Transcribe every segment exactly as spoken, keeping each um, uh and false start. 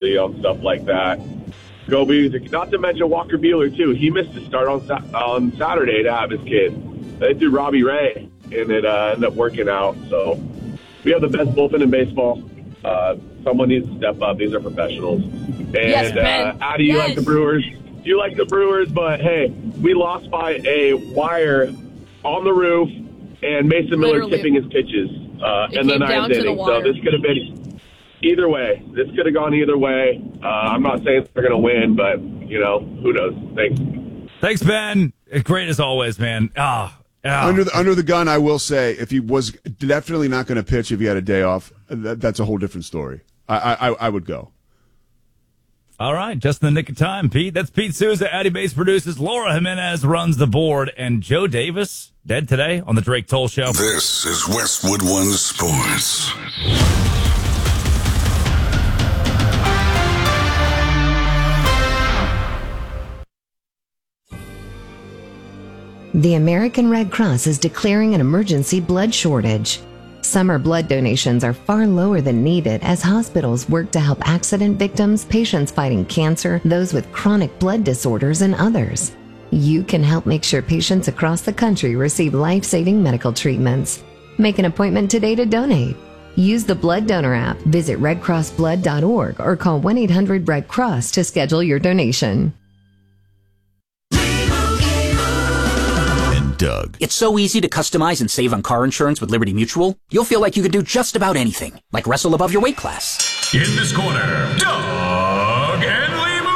early on stuff like that. Go Bees. Not to mention Walker Buehler, too. He missed a start on on Saturday to have his kid. They threw Robbie Ray, and it uh, ended up working out. So we have the best bullpen in baseball. Uh, someone needs to step up. These are professionals. And yes, uh, how do you yes. like the Brewers? You like the Brewers, but, hey, we lost by a wire on the roof and Mason Miller Literally. tipping his pitches uh, in the ninth inning. So this could have been either way. This could have gone either way. Uh, I'm not saying they're going to win, but, you know, who knows? Thanks. Thanks, Ben. Great as always, man. Ah, oh, Under the under the gun, I will say, if he was definitely not going to pitch if he had a day off, that, that's a whole different story. I, I I would go. All right, just in the nick of time, Pete. That's Pete Souza. Addy Bass produces. Laura Jimenez runs the board. And Joe Davis, dead today on the Drake Toll Show. This is Westwood One Sports. The American Red Cross is declaring an emergency blood shortage. Summer blood donations are far lower than needed as hospitals work to help accident victims, patients fighting cancer, those with chronic blood disorders, and others. You can help make sure patients across the country receive life-saving medical treatments. Make an appointment today to donate. Use the Blood Donor app, visit red cross blood dot org, or call one eight hundred red cross to schedule your donation. Doug. It's so easy to customize and save on car insurance with Liberty Mutual. You'll feel like you can do just about anything, like wrestle above your weight class. In this corner, Doug and Limu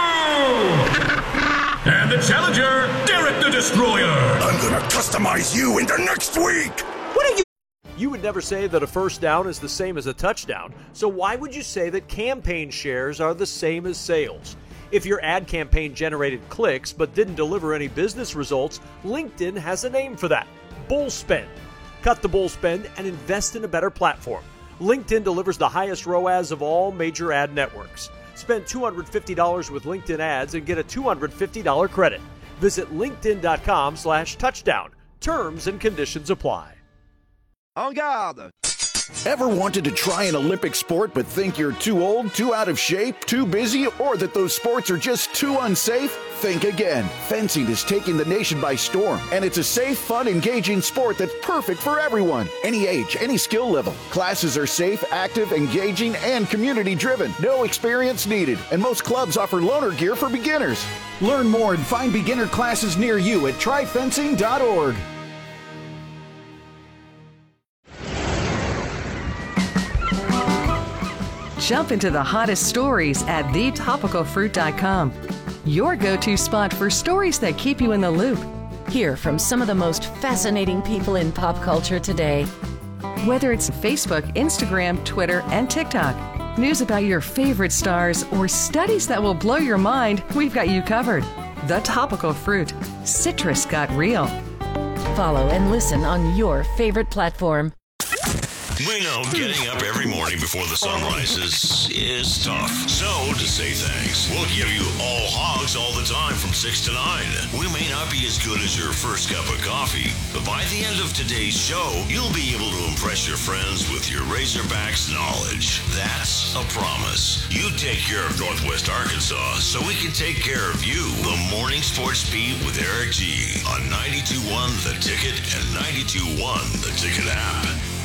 Limu. And the challenger, Derek the Destroyer. I'm gonna customize you into next week. What are you? You would never say that a first down is the same as a touchdown, so why would you say that campaign shares are the same as sales? If your ad campaign generated clicks but didn't deliver any business results, LinkedIn has a name for that: bull spend. Cut the bull spend and invest in a better platform. LinkedIn delivers the highest R O A S of all major ad networks. Spend two hundred fifty dollars with LinkedIn ads and get a two hundred fifty dollars credit. Visit linkedin.com slash touchdown. Terms and conditions apply. En garde! Ever wanted to try an Olympic sport but think you're too old, too out of shape, too busy, or that those sports are just too unsafe? Think again. Fencing is taking the nation by storm, and it's a safe, fun, engaging sport that's perfect for everyone. Any age, any skill level. Classes are safe, active, engaging, and community-driven. No experience needed, and most clubs offer loaner gear for beginners. Learn more and find beginner classes near you at try fencing dot org. Jump into the hottest stories at the topical fruit dot com. Your go-to spot for stories that keep you in the loop. Hear from some of the most fascinating people in pop culture today. Whether it's Facebook, Instagram, Twitter, and TikTok, news about your favorite stars, or studies that will blow your mind, we've got you covered. The Topical Fruit. Citrus got real. Follow and listen on your favorite platform. We know getting up every morning before the sun rises is tough. So, to say thanks, we'll give you all hogs all the time from six to nine. We may not be as good as your first cup of coffee, but by the end of today's show, you'll be able to impress your friends with your Razorbacks knowledge. That's a promise. You take care of Northwest Arkansas so we can take care of you. The Morning Sports Beat with Eric G. on ninety-two point one The Ticket and ninety-two point one The Ticket app.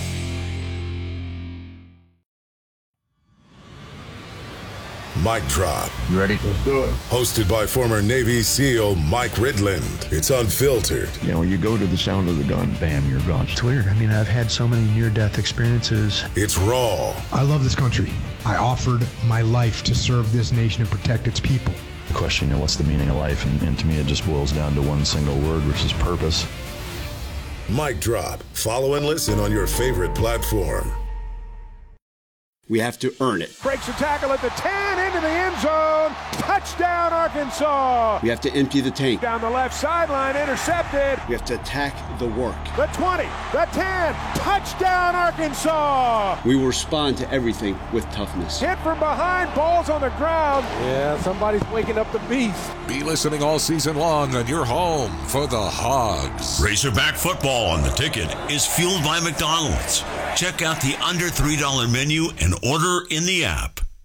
Mic Drop. You ready? Let's do it. Hosted by former Navy SEAL Mike Ridland. It's unfiltered. You know, you go to the sound of the gun, bam, you're gone. It's weird. I mean, I've had so many near-death experiences. It's raw. I love this country. I offered my life to serve this nation and protect its people. The question, you know, what's the meaning of life? And, and to me, it just boils down to one single word, which is purpose. Mic Drop. Follow and listen on your favorite platform. We have to earn it. Breaks a tackle at the ten, into the end zone. Touchdown, Arkansas. We have to empty the tank. Down the left sideline, intercepted. We have to attack the work. The twenty, the ten, touchdown, Arkansas. We will respond to everything with toughness. Hit from behind, balls on the ground. Yeah, somebody's waking up the beast. Be listening all season long on your home for the Hogs. Razorback football on The Ticket is fueled by McDonald's. Check out the under three dollar menu and order in the app.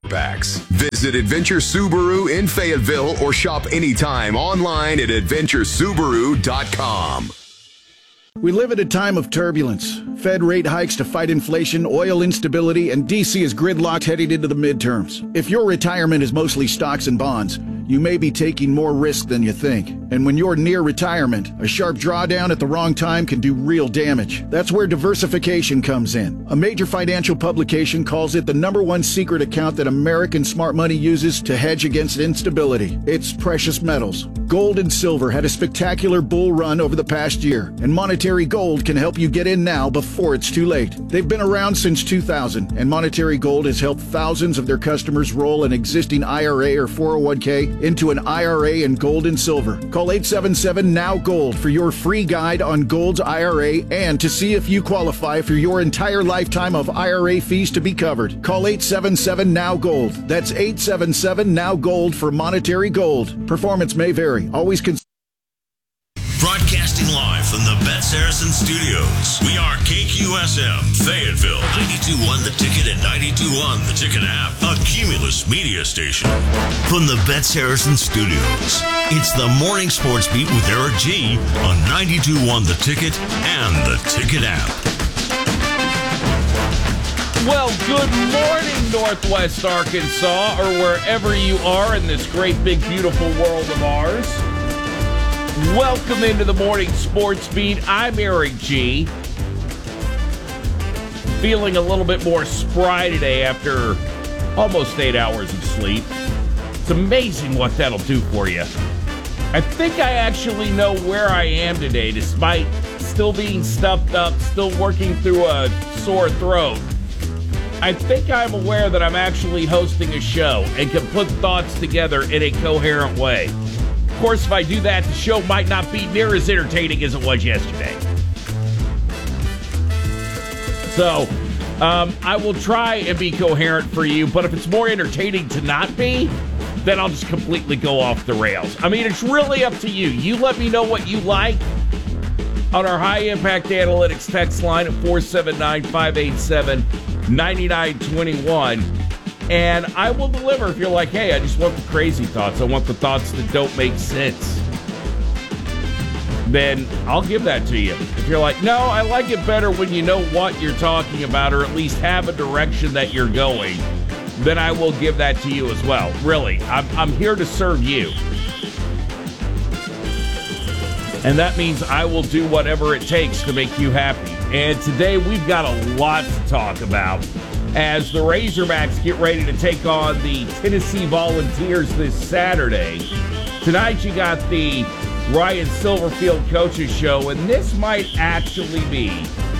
Razorbacks. Visit Adventure Subaru in Fayetteville or shop anytime online at adventure subaru dot com. We live at a time of turbulence. Fed rate hikes to fight inflation, oil instability, and D C is gridlocked heading into the midterms. If your retirement is mostly stocks and bonds, you may be taking more risk than you think. And when you're near retirement, a sharp drawdown at the wrong time can do real damage. That's where diversification comes in. A major financial publication calls it the number one secret account that American smart money uses to hedge against instability. It's precious metals. Gold and silver had a spectacular bull run over the past year, and Monetary Gold can help you get in now before it's too late. They've been around since two thousand, and Monetary Gold has helped thousands of their customers roll an existing I R A or four oh one k into an I R A in gold and silver. Call eight seven seven N O W Gold for your free guide on Gold's I R A and to see if you qualify for your entire lifetime of I R A fees to be covered. Call eight seven seven N O W Gold. That's eight seven seven N O W Gold for Monetary Gold. Performance may vary. Always consider. Broadcasting live from the Bet Saracen Studios. We are K Q S M, Fayetteville, ninety-two point one The Ticket and ninety-two point one The Ticket app, a Cumulus media station. From the Bet Saracen Studios, it's the Morning Sports Beat with Eric G on ninety-two point one The Ticket and the Ticket app. Well, good morning, Northwest Arkansas, or wherever you are in this great, big, beautiful world of ours. Welcome into the Morning Sports Beat. I'm Eric G. Feeling a little bit more spry today after almost eight hours of sleep. It's amazing what that'll do for you. I think I actually know where I am today, despite still being stuffed up, still working through a sore throat. I think I'm aware that I'm actually hosting a show and can put thoughts together in a coherent way. Of course, if I do that, the show might not be near as entertaining as it was yesterday. So, um, I will try and be coherent for you, but if it's more entertaining to not be, then I'll just completely go off the rails. I mean, it's really up to you. You let me know what you like on our High Impact Analytics text line at four seven nine, five eight seven, nine nine two one. And I will deliver if you're like, hey, I just want the crazy thoughts. I want the thoughts that don't make sense. Then I'll give that to you. If you're like, no, I like it better when you know what you're talking about or at least have a direction that you're going, then I will give that to you as well. Really, I'm, I'm here to serve you. And that means I will do whatever it takes to make you happy. And today we've got a lot to talk about as the Razorbacks get ready to take on the Tennessee Volunteers this Saturday. Tonight you got the Ryan Silverfield Coaches Show, and this might actually be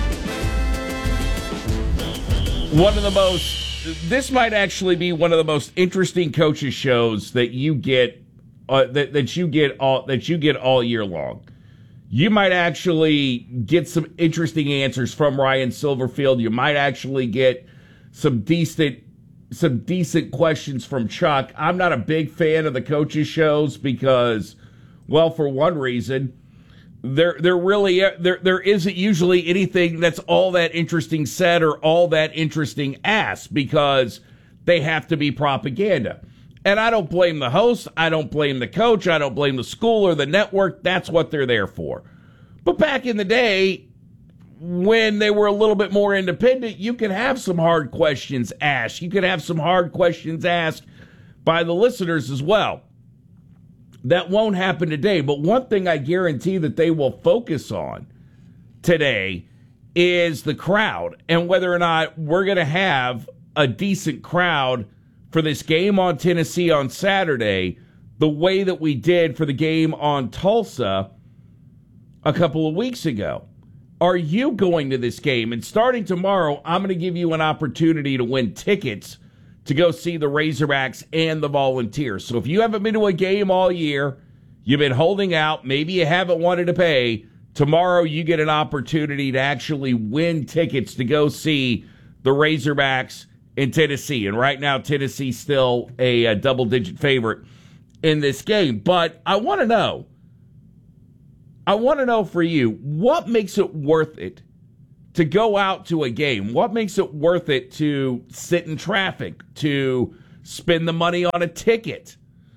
one of the most, this might actually be one of the most interesting coaches shows that you get, uh, that, that you get all, that you get all year long. You might actually get some interesting answers from Ryan Silverfield. You might actually get some decent some decent questions from Chuck. I'm not a big fan of the coaches shows because, well, for one reason, there there really there there isn't usually anything that's all that interesting said or all that interesting asked because they have to be propaganda. And I don't blame the host, I don't blame the coach, I don't blame the school or the network. That's what they're there for. But back in the day, when they were a little bit more independent, you could have some hard questions asked. You could have some hard questions asked by the listeners as well. That won't happen today. But one thing I guarantee that they will focus on today is the crowd and whether or not we're going to have a decent crowd for this game on Tennessee on Saturday, the way that we did for the game on Tulsa a couple of weeks ago. Are you going to this game? And starting tomorrow, I'm going to give you an opportunity to win tickets to go see the Razorbacks and the Volunteers. So if you haven't been to a game all year, you've been holding out, maybe you haven't wanted to pay, tomorrow you get an opportunity to actually win tickets to go see the Razorbacks in Tennessee. And right now, Tennessee's still a, a double-digit favorite in this game. But I want to know, I want to know for you, what makes it worth it to go out to a game? What makes it worth it to sit in traffic, to spend the money on a ticket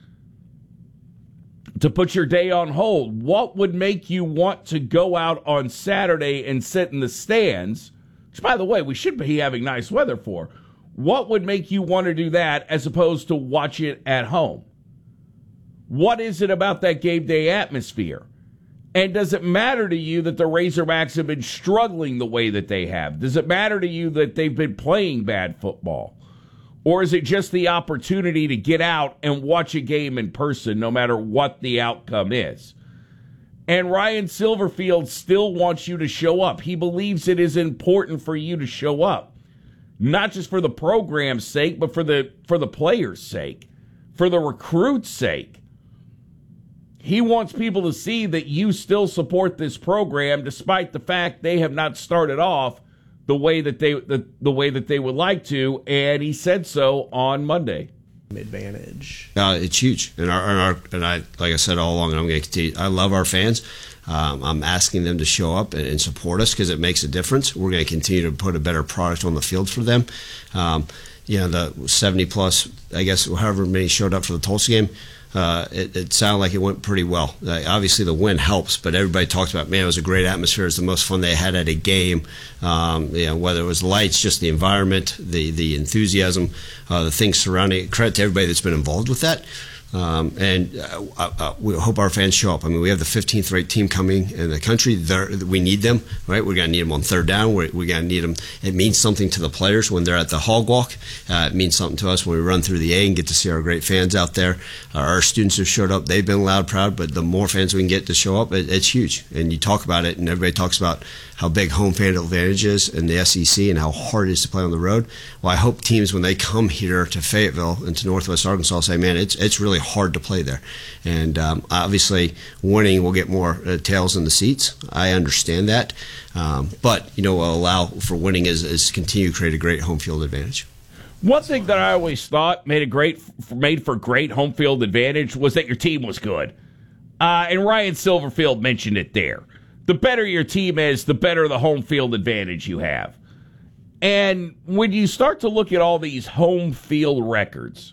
to put your day on hold. What would make you want to go out on Saturday and sit in the stands, which, by the way, we should be having nice weather for? What would make you want to do that as opposed to watch it at home? What is it about that game day atmosphere? And does it matter to you that the Razorbacks have been struggling the way that they have? Does it matter to you that they've been playing bad football? Or is it just the opportunity to get out and watch a game in person no matter what the outcome is? And Ryan Silverfield still wants you to show up. He believes it is important for you to show up, not just for the program's sake, but for the for the players' sake, for the recruits' sake. He wants people to see that you still support this program despite the fact they have not started off the way that they the, the way that they would like to, and he said so on Monday. Advantage. Uh, it's huge, and our, and our and I like I said all along, and I'm going to continue. I love our fans. Um, I'm asking them to show up and, and support us because it makes a difference. We're going to continue to put a better product on the field for them. Um, you know, the seventy plus, I guess, however many showed up for the Tulsa game. Uh, it, it sounded like it went pretty well. Uh, obviously, the win helps, but everybody talks about, man, it was a great atmosphere. It was the most fun they had at a game. Um, you know, whether it was lights, just the environment, the the enthusiasm, uh, the things surrounding it. Credit to everybody that's been involved with that. Um, and uh, uh, we hope our fans show up. I mean, we have the fifteenth ranked team coming in the country. They're, we need them, right? We're going to need them on third down. We're, we're going to need them. It means something to the players when they're at the hog walk. Uh, it means something to us when we run through the A and get to see our great fans out there. Uh, our students have showed up. They've been loud, proud, but the more fans we can get to show up, it, it's huge. And you talk about it, and everybody talks about how big home fan advantage is in the S E C and how hard it is to play on the road. Well, I hope teams, when they come here to Fayetteville and to Northwest Arkansas, say, man, it's it's really hard to play there. And um, obviously, winning will get more uh, tails in the seats. I understand that. Um, but, you know, what will allow for winning is, is continue to create a great home field advantage. One thing that I always thought made a great made for great home field advantage was that your team was good. Uh, and Ryan Silverfield mentioned it there. The better your team is, the better the home field advantage you have. And when you start to look at all these home field records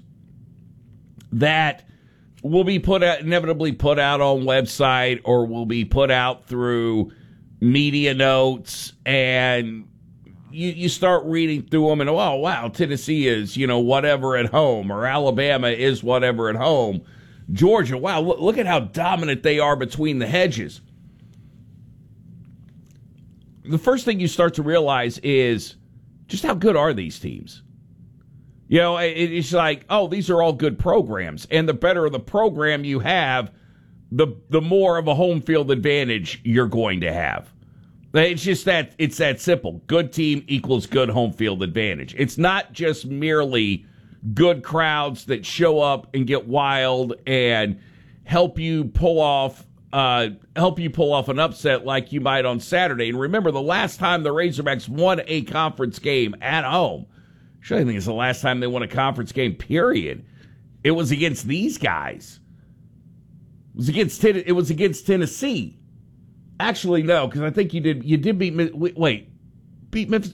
that will be put out, inevitably put out on website or will be put out through media notes, and you, you start reading through them and, oh, wow, Tennessee is, you know, whatever at home, or Alabama is whatever at home. Georgia, wow, look, look at how dominant they are between the hedges. The first thing you start to realize is just how good are these teams? You know, it, it's like, oh, these are all good programs. And the better the program you have, the the more of a home field advantage you're going to have. It's just that, it's that simple. Good team equals good home field advantage. It's not just merely good crowds that show up and get wild and help you pull off Uh, help you pull off an upset like you might on Saturday. And remember, the last time the Razorbacks won a conference game at home, actually I think it's the last time they won a conference game, period, it was against these guys. It was against it was against Tennessee. Actually, no, because I think you did you did beat wait beat Memphis.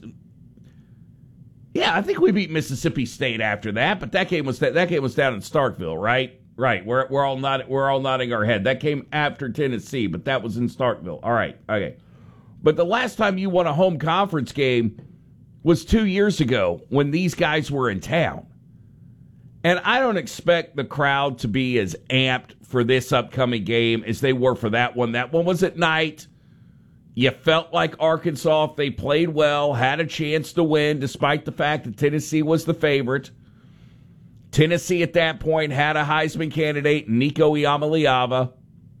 Yeah, I think we beat Mississippi State after that, but that game was that, that game was down in Starkville, right? Right, we're we're all not we're all nodding our head. That came after Tennessee, but that was in Starkville. All right, okay. But the last time you won a home conference game was two years ago when these guys were in town. And I don't expect the crowd to be as amped for this upcoming game as they were for that one. That one was at night. You felt like Arkansas, if they played well, had a chance to win, despite the fact that Tennessee was the favorite. Tennessee at that point had a Heisman candidate, Nico Iamaleava.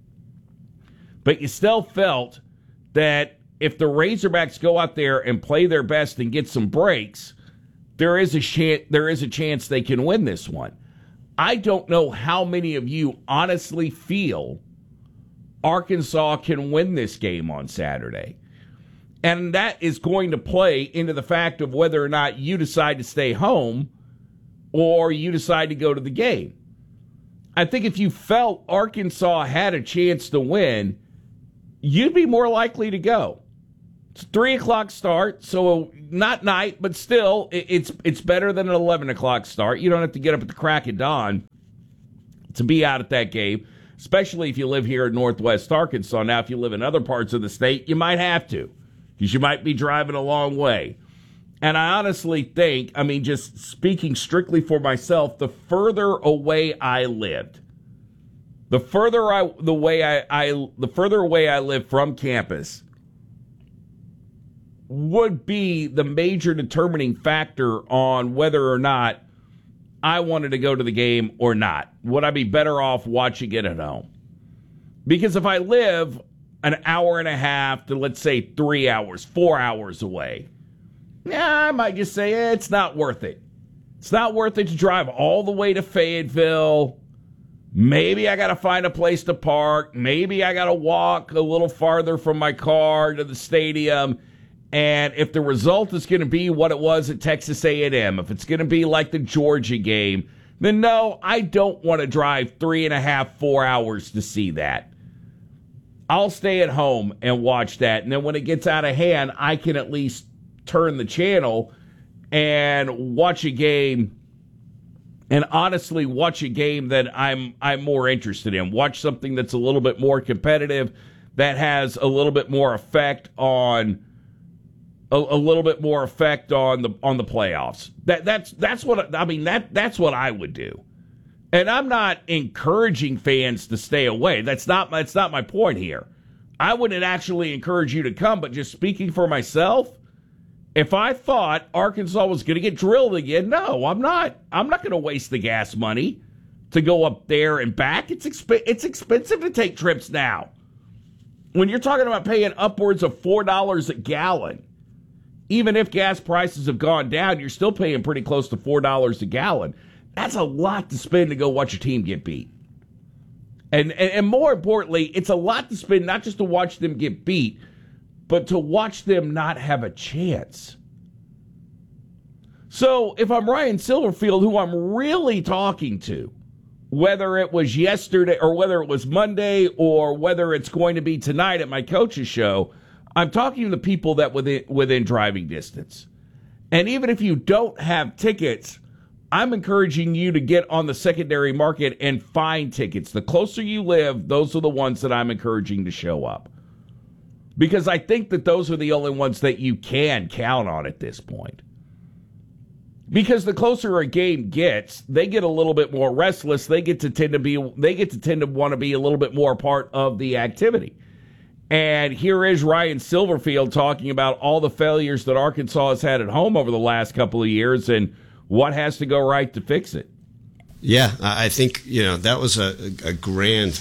But you still felt that if the Razorbacks go out there and play their best and get some breaks, there is a chance, there is a chance they can win this one. I don't know how many of you honestly feel Arkansas can win this game on Saturday. And that is going to play into the fact of whether or not you decide to stay home or you decide to go to the game. I think if you felt Arkansas had a chance to win, you'd be more likely to go. It's three o'clock start, so not night, but still, it's it's better than an eleven o'clock start. You don't have to get up at the crack of dawn to be out at that game, especially if you live here in Northwest Arkansas. Now, if you live in other parts of the state, you might have to, because you might be driving a long way. And I honestly think, I mean, just speaking strictly for myself, the further away I lived, the further I, the way I, I the further away I live from campus, would be the major determining factor on whether or not I wanted to go to the game or not. Would I be better off watching it at home? Because if I live an hour and a half to, let's say, three hours, four hours away, yeah, I might just say eh, it's not worth it. It's not worth it to drive all the way to Fayetteville. Maybe I got to find a place to park. Maybe I got to walk a little farther from my car to the stadium. And if the result is going to be what it was at Texas A and M, if it's going to be like the Georgia game, then no, I don't want to drive three and a half, four hours to see that. I'll stay at home and watch that. And then when it gets out of hand, I can at least turn the channel and watch a game, and honestly watch a game that I'm I'm more interested in. Watch something that's a little bit more competitive, that has a little bit more effect on A, a little bit more effect on the on the playoffs. That that's that's what I mean. That that's what I would do, and I'm not encouraging fans to stay away. That's not that's not my point here. I wouldn't actually encourage you to come, but just speaking for myself, if I thought Arkansas was going to get drilled again, no, I'm not. I'm not going to waste the gas money to go up there and back. It's exp- it's expensive to take trips now. When you're talking about paying upwards of four dollars a gallon. Even if gas prices have gone down, you're still paying pretty close to four dollars a gallon. That's a lot to spend to go watch your team get beat. And, and and more importantly, it's a lot to spend not just to watch them get beat, but to watch them not have a chance. So if I'm Ryan Silverfield, who I'm really talking to, whether it was yesterday or whether it was Monday or whether it's going to be tonight at my coach's show, I'm talking to the people that within within driving distance. And even if you don't have tickets, I'm encouraging you to get on the secondary market and find tickets. The closer you live, those are the ones that I'm encouraging to show up. Because I think that those are the only ones that you can count on at this point. Because the closer a game gets, they get a little bit more restless. They get to tend to be they get to tend to want to be a little bit more part of the activity. And here is Ryan Silverfield talking about all the failures that Arkansas has had at home over the last couple of years and what has to go right to fix it. Yeah, I think, you know, that was a, a grand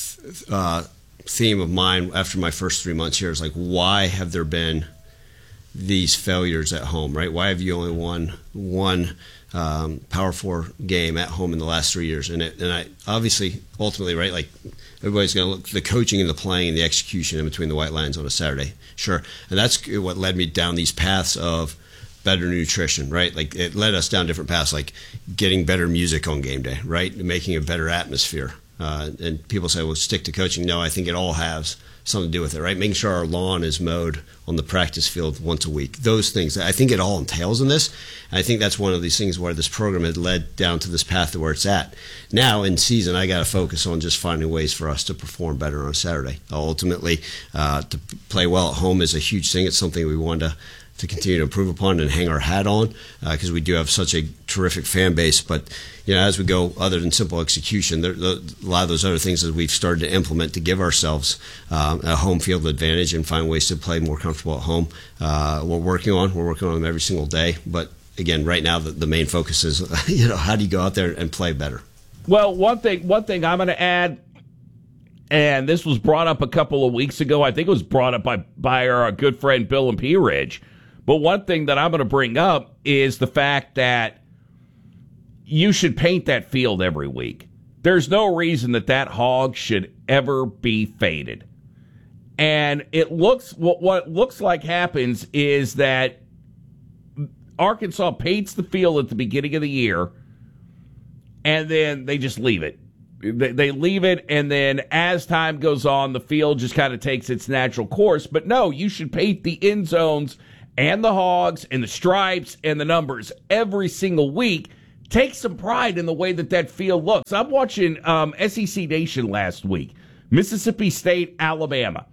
uh, theme of mine after my first three months here. Is like, why have there been these failures at home, right? Why have you only won one um, Power Four game at home in the last three years? And it, and I obviously, ultimately, right, like, everybody's going to look the coaching and the playing and the execution in between the white lines on a Saturday. Sure. And that's what led me down these paths of better nutrition, right? Like, it led us down different paths, like getting better music on game day, right? Making a better atmosphere. Uh, and people say, well, stick to coaching. No, I think it all has something to do with it, right? Making sure our lawn is mowed on the practice field once a week. Those things, I think it all entails in this. And I think that's one of these things where this program had led down to this path to where it's at. Now in season, I got to focus on just finding ways for us to perform better on Saturday. Ultimately, uh, to play well at home is a huge thing. It's something we want to to continue to improve upon and hang our hat on, because uh, we do have such a terrific fan base. But, you know, as we go, other than simple execution, there, there, a lot of those other things that we've started to implement to give ourselves um, a home field advantage and find ways to play more comfortable at home. Uh, we're working on. We're working on them every single day. But again, right now, the, the main focus is, you know, how do you go out there and play better? Well, one thing, one thing I'm going to add, and this was brought up a couple of weeks ago. I think it was brought up by by our good friend Bill and P. Ridge. But one thing that I'm going to bring up is the fact that you should paint that field every week. There's no reason that that hog should ever be faded. And it looks what what looks like happens is that Arkansas paints the field at the beginning of the year, and then they just leave it. They, they leave it, and then as time goes on, the field just kind of takes its natural course. But no, you should paint the end zones and the hogs and the stripes and the numbers every single week. Take some pride in the way that that field looks. I'm watching um, S E C Nation last week, Mississippi State, Alabama.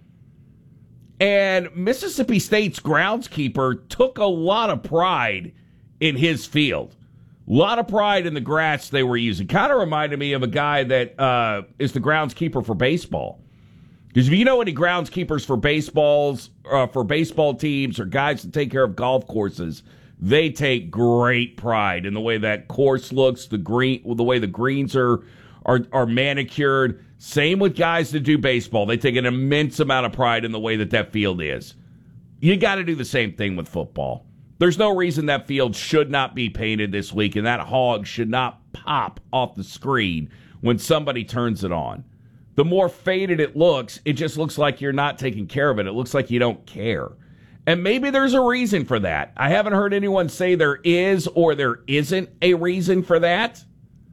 And Mississippi State's groundskeeper took a lot of pride in his field. A lot of pride in the grass they were using. Kind of reminded me of a guy that uh, is the groundskeeper for baseball. Because if you know any groundskeepers for baseballs, uh, for baseball teams, or guys that take care of golf courses, they take great pride in the way that course looks, the green, the way the greens are, are, are manicured. Same with guys that do baseball. They take an immense amount of pride in the way that that field is. You got to do the same thing with football. There's no reason that field should not be painted this week, and that hog should not pop off the screen when somebody turns it on. The more faded it looks, it just looks like you're not taking care of it. It looks like you don't care. And maybe there's a reason for that. I haven't heard anyone say there is or there isn't a reason for that.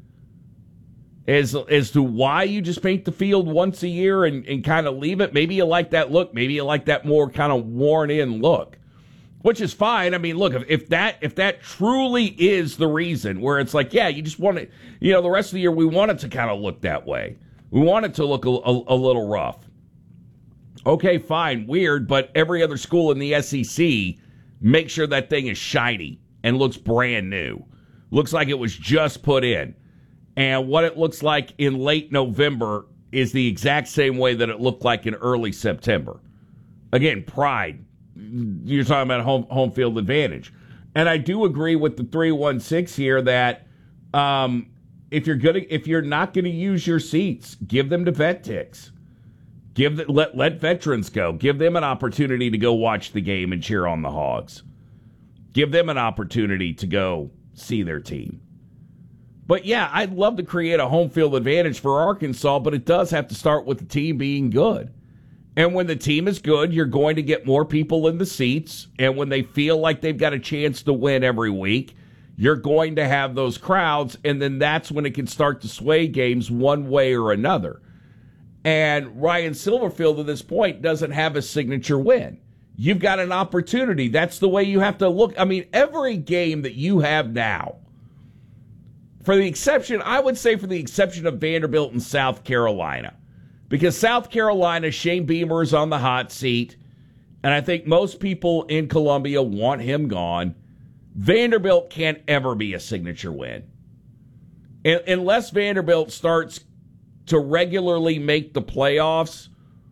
As, as to why you just paint the field once a year and, and kind of leave it. Maybe you like that look. Maybe you like that more kind of worn-in look. Which is fine. I mean, look, if, if that if that truly is the reason, where it's like, yeah, you just want it, you know, the rest of the year we want it to kind of look that way. We want it to look a, a, a little rough. Okay, fine, weird, but every other school in the S E C, make sure that thing is shiny and looks brand new. Looks like it was just put in. And what it looks like in late November is the exact same way that it looked like in early September. Again, pride. You're talking about home home field advantage. And I do agree with the three one six here that um, if you're gonna if you're not going to use your seats, give them to vet ticks. Give the, let let veterans go. Give them an opportunity to go watch the game and cheer on the Hogs. Give them an opportunity to go see their team. But yeah, I'd love to create a home field advantage for Arkansas, but it does have to start with the team being good. And when the team is good, you're going to get more people in the seats. And when they feel like they've got a chance to win every week, you're going to have those crowds. And then that's when it can start to sway games one way or another. And Ryan Silverfield at this point doesn't have a signature win. You've got an opportunity. That's the way you have to look. I mean, every game that you have now, for the exception, I would say for the exception of Vanderbilt and South Carolina, because South Carolina, Shane Beamer is on the hot seat, and I think most people in Columbia want him gone. Vanderbilt can't ever be a signature win. And unless Vanderbilt starts to regularly make the playoffs,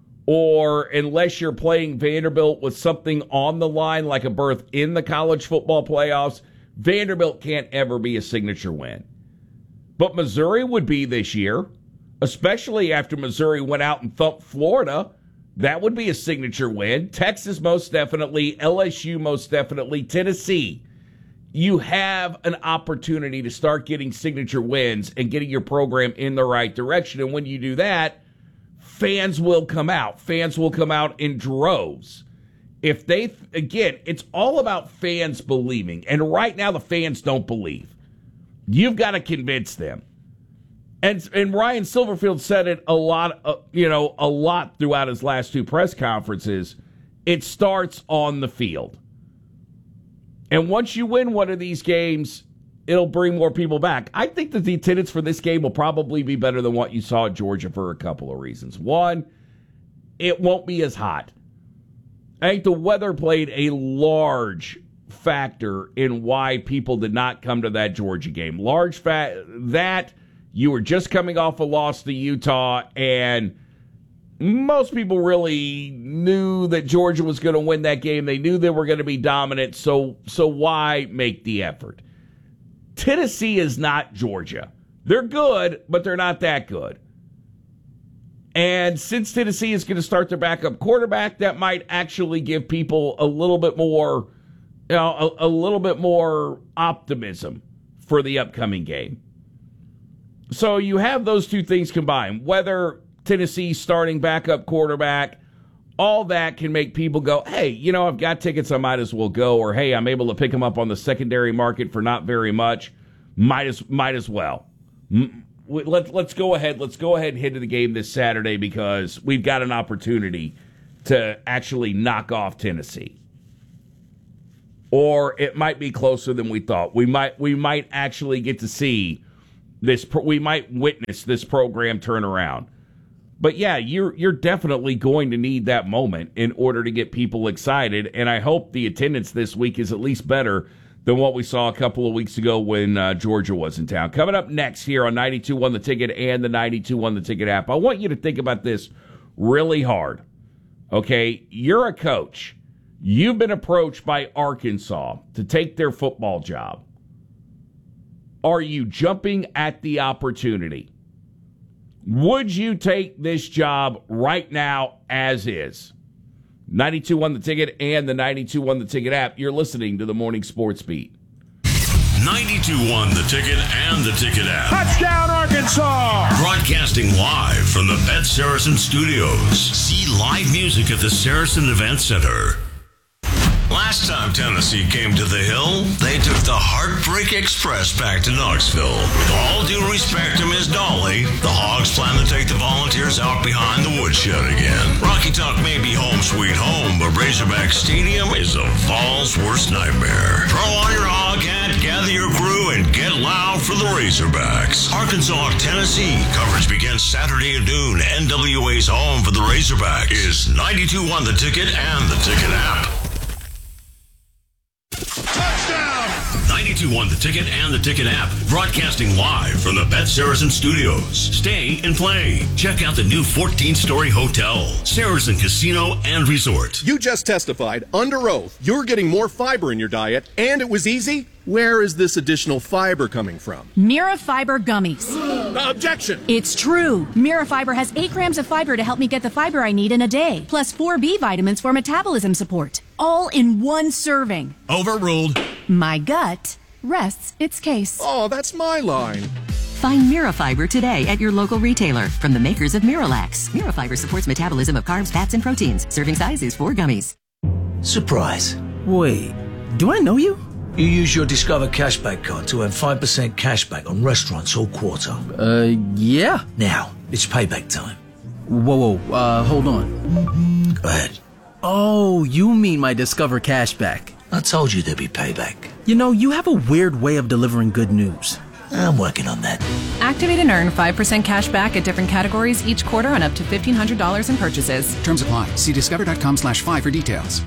or unless you're playing Vanderbilt with something on the line like a berth in the college football playoffs, Vanderbilt can't ever be a signature win. But Missouri would be this year. Especially after Missouri went out and thumped Florida. That would be a signature win. Texas most definitely. L S U most definitely. Tennessee. You have an opportunity to start getting signature wins and getting your program in the right direction. And when you do that, fans will come out. Fans will come out in droves. If they, again, it's all about fans believing. And right now the fans don't believe. You've got to convince them. And and Ryan Silverfield said it a lot, uh, you know, a lot throughout his last two press conferences. It starts on the field. And once you win one of these games, it'll bring more people back. I think that the attendance for this game will probably be better than what you saw at Georgia for a couple of reasons. One, it won't be as hot. I think the weather played a large factor in why people did not come to that Georgia game. Large fa- that... You were just coming off a loss to Utah, and most people really knew that Georgia was going to win that game. They knew they were going to be dominant, so so why make the effort? Tennessee is not Georgia. They're good, but they're not that good. And since Tennessee is going to start their backup quarterback, that might actually give people a little bit more, you know, a, a little bit more optimism for the upcoming game. So you have those two things combined. Whether Tennessee's starting backup quarterback, all that can make people go, hey, you know, I've got tickets, I might as well go. Or, hey, I'm able to pick them up on the secondary market for not very much. Might as, might as well. let, let's go ahead. Let's go ahead and head to the game this Saturday because we've got an opportunity to actually knock off Tennessee. Or it might be closer than we thought. We might we might actually get to see this. We might witness this program turn around. But yeah, you're you're definitely going to need that moment in order to get people excited. And I hope the attendance this week is at least better than what we saw a couple of weeks ago when uh, Georgia was in town. Coming up next here on ninety-two point one The Ticket and the ninety-two point one The Ticket app, I want you to think about this really hard. Okay, you're a coach. You've been approached by Arkansas to take their football job. Are you jumping at the opportunity? Would you take this job right now as is? ninety-two point one The Ticket and the ninety-two point one The Ticket app. You're listening to the Morning Sports Beat. ninety-two point one The Ticket and the Ticket app. Touchdown, Arkansas! Broadcasting live from the Bet Saracen Studios. See live music at the Saracen Event Center. Last time Tennessee came to the Hill, they took the Heartbreak Express back to Knoxville. With all due respect to Miss Dolly, the Hogs plan to take the Volunteers out behind the woodshed again. Rocky Top may be home sweet home, but Razorback Stadium is a fall's worst nightmare. Throw on your hog hat, gather your crew, and get loud for the Razorbacks. Arkansas, Tennessee. Coverage begins Saturday at noon. N W A's home for the Razorbacks is ninety-two point one The Ticket and the Ticket app. ninety-two point one The Ticket and the Ticket app. Broadcasting live from the Bet Saracen Studios. Stay and play. Check out the new fourteen-story hotel, Saracen Casino and Resort. You just testified under oath you're getting more fiber in your diet, and it was easy? Where is this additional fiber coming from? Mira Fiber Gummies. Objection! It's true. Mira Fiber has eight grams of fiber to help me get the fiber I need in a day, plus four B vitamins for metabolism support. All in one serving. Overruled. My gut rests its case. Oh, that's my line. Find Mira Fiber today at your local retailer from the makers of Miralax. Mira Fiber supports metabolism of carbs, fats, and proteins. Serving size is four gummies. Surprise. Wait, do I know you? You use your Discover Cashback card to earn five percent cashback on restaurants all quarter. Uh, yeah. Now, it's payback time. Whoa, whoa, uh, hold on. Go ahead. Oh, you mean my Discover Cashback. I told you there'd be payback. You know, you have a weird way of delivering good news. I'm working on that. Activate and earn five percent cash back at different categories each quarter on up to fifteen hundred dollars in purchases. Terms apply. See discover.com slash five for details.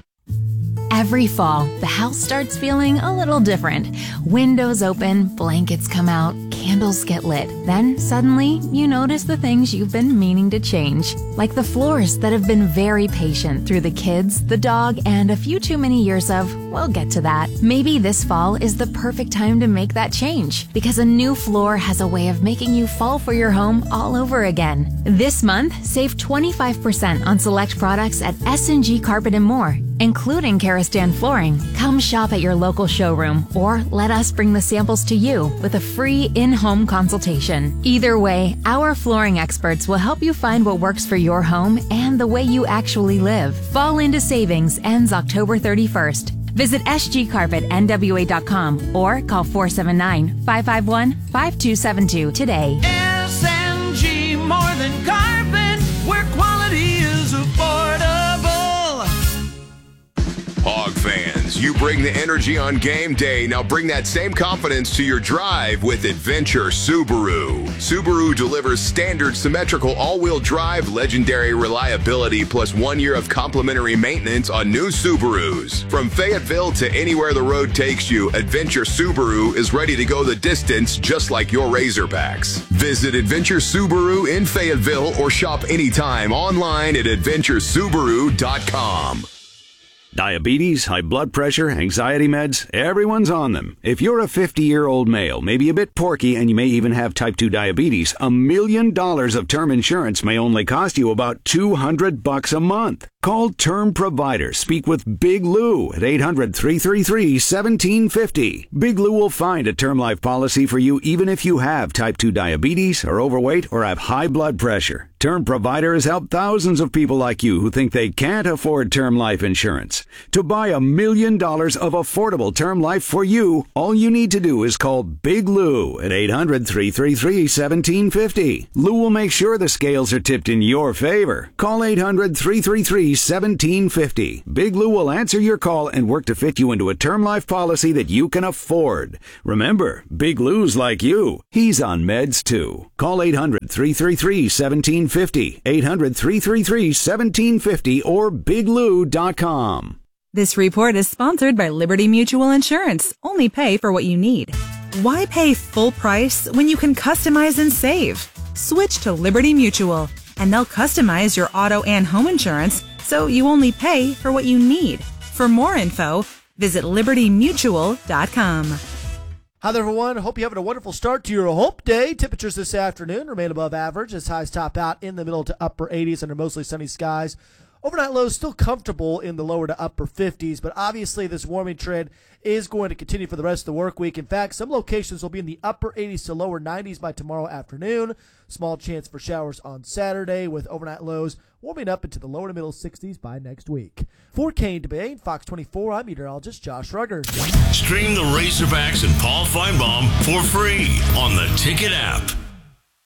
Every fall, the house starts feeling a little different. Windows open, blankets come out, candles get lit. Then, suddenly, you notice the things you've been meaning to change. Like the floors that have been very patient through the kids, the dog, and a few too many years of, we'll get to that. Maybe this fall is the perfect time to make that change, because a new floor has a way of making you fall for your home all over again. This month, save twenty-five percent on select products at S and G Carpet and More, including Karastan flooring. Come shop at your local showroom or let us bring the samples to you with a free in-home consultation. Either way, our flooring experts will help you find what works for your home and the way you actually live. Fall into savings ends October thirty-first. Visit S G carpet N W A dot com or call four seven nine, five five one, five two seven two today. S and G, more than carpet, where quality is affordable. Hog fans, you bring the energy on game day. Now bring that same confidence to your drive with Adventure Subaru. Subaru delivers standard symmetrical all-wheel drive, legendary reliability, plus one year of complimentary maintenance on new Subarus. From Fayetteville to anywhere the road takes you, Adventure Subaru is ready to go the distance just like your Razorbacks. Visit Adventure Subaru in Fayetteville or shop anytime online at adventure subaru dot com. Diabetes, high blood pressure, anxiety meds, everyone's on them. If you're a fifty-year-old male, maybe a bit porky, and you may even have type two diabetes, a million dollars of term insurance may only cost you about two hundred bucks a month. Call Term Provider. Speak with Big Lou at eight hundred, three three three, one seven five zero. Big Lou will find a term life policy for you even if you have type two diabetes, are overweight, or have high blood pressure. Term Provider has helped thousands of people like you who think they can't afford term life insurance. To buy a million dollars of affordable term life for you, all you need to do is call Big Lou at eight hundred, three three three, one seven five zero. Lou will make sure the scales are tipped in your favor. Call eight hundred, three three three, one seven five zero. Big Lou will answer your call and work to fit you into a term life policy that you can afford. Remember, Big Lou's like you. He's on meds too. Call eight hundred, three three three, one seven five zero. eight hundred, three three three, one seven five zero or big lou dot com. This report is sponsored by Liberty Mutual Insurance. Only pay for what you need. Why pay full price when you can customize and save? Switch to Liberty Mutual, and they'll customize your auto and home insurance so you only pay for what you need. For more info, visit liberty mutual dot com. Hi there, everyone. Hope you're having a wonderful start to your Hope Day. Temperatures this afternoon remain above average as highs top out in the middle to upper eighties under mostly sunny skies. Overnight lows still comfortable in the lower to upper fifties, but obviously this warming trend is going to continue for the rest of the work week. In fact, some locations will be in the upper eighties to lower nineties by tomorrow afternoon. Small chance for showers on Saturday with overnight lows warming up into the lower to middle sixties by next week. For Kane DeBay, Fox twenty-four, I'm meteorologist Josh Rugger. Stream the Razorbacks and Paul Feinbaum for free on the Ticket app.